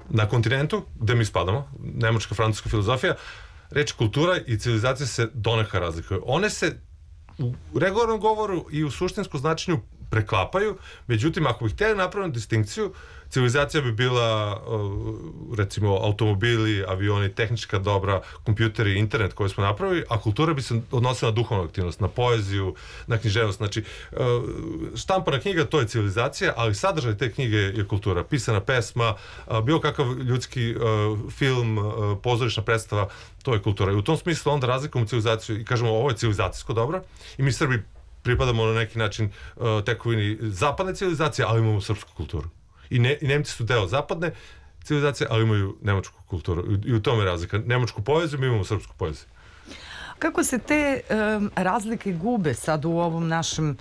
na kontinentu, gde mi spadamo, nemačka, francuska filozofija, reč kultura i civilizacija se donekle razlikuju. One se u regularnom govoru i u suštinskom značenju preklapaju, međutim, ako bih htjeli napraviti distinkciju, civilizacija bi bila, recimo, automobili, avioni, tehnička dobra, kompjuteri, internet koji smo napravili, a kultura bi se odnosila na duhovnu aktivnost, na poeziju, na književnost. Znači, štampana knjiga, to je civilizacija, ali sadržaj te knjige je kultura. Pisana pesma, bilo kakav ljudski film, pozorišna predstava, to je kultura. I u tom smislu onda razlikujemo civilizaciju i kažemo ovo je civilizacijsko dobro i mi Srbi pripadamo na neki način tekovini zapadne civilizacije, ali imamo srpsku kulturu. I Nemci su deo zapadne civilizacije, ali imaju nemačku kulturu. I u tome je razlika. Nemačku poeziju, mi imamo srpsku poeziju. Kako se te razlike gube sad u ovom našem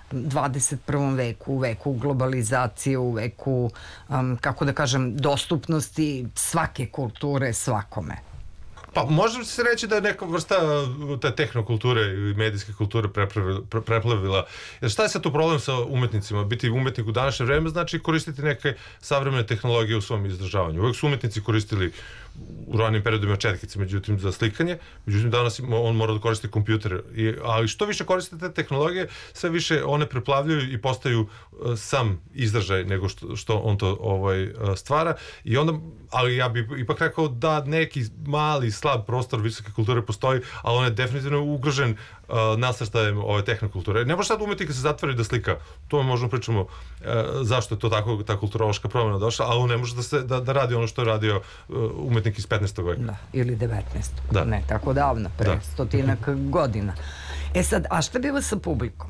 21. veku, u veku globalizacije, u veku, kako da kažem, dostupnosti svake kulture svakome? Pa može se reći da je neka vrsta te tehnokulture ili medijske kulture preplavila. Jer šta je sad tu problem sa umetnicima? Biti umetnik u današnje vreme znači koristiti neke savremene tehnologije u svom izražavanju. Uvijek su umetnici koristili u ranim periodima četkice, međutim za slikanje, međutim danas on mora da koristi kompjuter. Ali što više koriste te tehnologije, sve više one preplavljaju i postaju sam izražaj nego što on to stvara. I onda, ali ja bih ipak rekao da neki mali, slab prostor visoke kulture postoji, ali on je definitivno ugrožen nasrtajem ove tehnokulture. Ne može sad umetnika se zatvori da slika. To možemo pričamo zašto je to tako, ta kulturološka promjena došla, ali on ne može da radi ono što je radio umetnik iz 15. veka. Da, ili 19. Da. Ne, tako davno, pre stotinak godina. E sad, a šta biva sa publikom?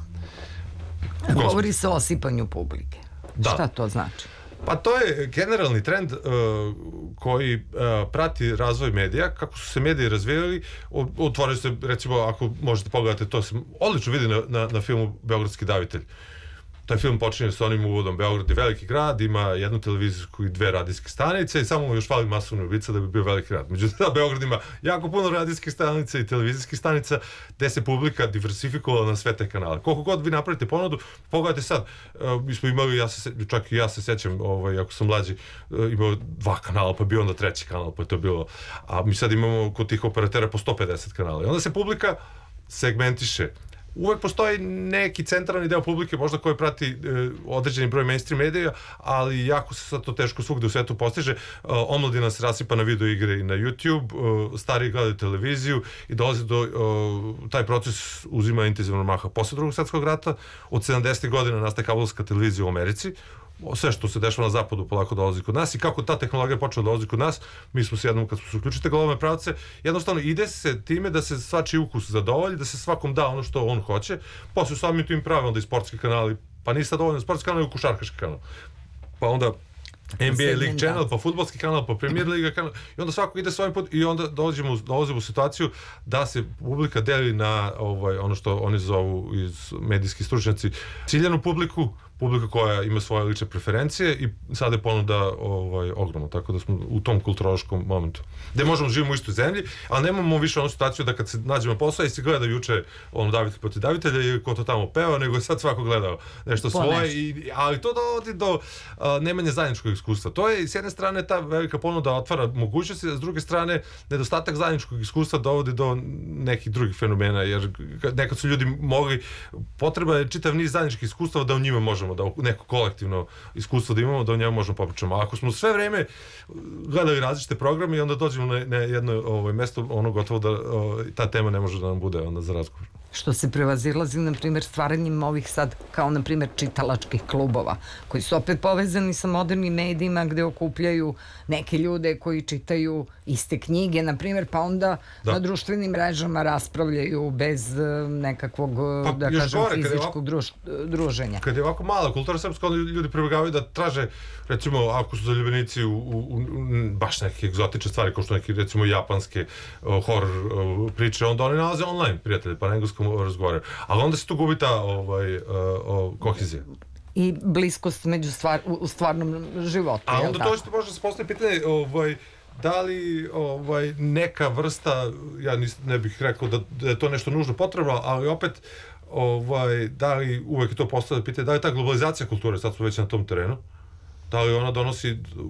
Govori se o osipanju publike. Šta to znači? Pa to je generalni trend koji prati razvoj medija, kako su se mediji razvijali. Otvorio se, recimo, ako možete pogledati, to se odlično vidi na filmu Beogradski davitelj. Taj film počinje sa onim uvodom. Beograd je veliki grad, ima jednu televizijsku i 2 radijske stanice i samo mu još fali masovna ubica da bi bio veliki grad. Međutim, Beograd ima jako puno radijskih stanica i televizijskih stanica gde se publika diversifikovala na sve te kanale. Koliko god vi napravite ponudu, pogledajte sad, mi smo imali, čak i ja se sećam, ako sam mlađi, imao 2 kanala, pa bio onda 3. kanal, pa je to bilo. A mi sad imamo kod tih operatera po 150 kanala. I onda se publika segmentiše. Uvek postoji neki centralni deo publike, možda koji prati određeni broj mainstream medija, ali jako se sad to teško svugde u svetu postiže. Omladina se rasipa na video igre i na YouTube, stariji gledaju televiziju i dolazi do, taj proces uzima intenzivno maha. Posle Drugog svjetskog rata, od 70. godina nastaje kablovska televizija u Americi, sve što se dešava na zapadu polako dolazi kod nas i kako ta tehnologija počela dolazi kod nas, mi smo se jednom, kad smo se uključili te glavne pravce, jednostavno ide se time da se svačiji ukus zadovolji, da se svakom da ono što on hoće, posle samim tim prave onda i sportski kanali, pa nista dovoljno sportski kanal i košarkaški kanal, pa onda NBA League Channel, pa fudbalski kanal, pa Premier Liga kanal i onda svako ide svojim put i onda dolazimo u situaciju da se publika deli na ono što oni zovu iz medijski stručnjaci ciljanu publiku koja ima svoje lične preferencije i sada je ponuda ogromno, tako da smo u tom kulturološkom momentu. Gde možemo živimo u istoj zemlji, ali nemamo više onu situaciju da kad se nađemo posao i se gleda juče davitelj protiv davitelja ili ko to tamo peva, nego je sad svako gledao nešto svoje, ali to dovodi do nemanja zajedničkog iskustva. To je s jedne strane ta velika ponuda otvara mogućnosti, a s druge strane nedostatak zajedničkog iskustva dovodi do nekih drugih fenomena, jer nekad su ljudi mogli, potreba je čitav niz zajedničkih iskustava da u njima možemo da neko kolektivno iskustvo da imamo, da o njemu možemo popričamo. A ako smo sve vreme gledali različite programe i onda dođemo na jedno mesto, ono gotovo da ta tema ne može da nam bude onda za razgovor. Što se prevazilazi, na primjer, stvaranjem ovih sad, kao na primjer čitalačkih klubova, koji su opet povezani sa modernim medijima gde okupljaju neke ljude koji čitaju iste knjige, na primjer, pa onda na društvenim mrežama raspravljaju bez nekakvog, da kažem, fizičkog druženja. Kad je ovako mala kultura srpska, onda ljudi pribegavaju da traže, recimo, ako su zaljubljenici u baš neke egzotične stvari, kao što neki, recimo, japanske horror priče, onda oni nalaze online prijatelji, pa na engleskom razgovaraju. Ali onda se tu gubi ta kohezija. I bliskost u stvarnom životu. A onda to što može se postaviti pitanje, da li neka vrsta, ja ne bih rekao da je to nešto nužno potrebno, ali opet da li uvek je to postavljeno pitanje, da li ta globalizacija kulture, sad smo već na tom terenu, da li ona donosi